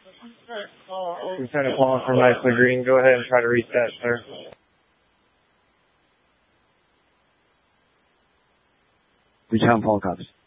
Lieutenant Paul from Nicely Green, go ahead and try to reset, sir. Lieutenant Paul copies.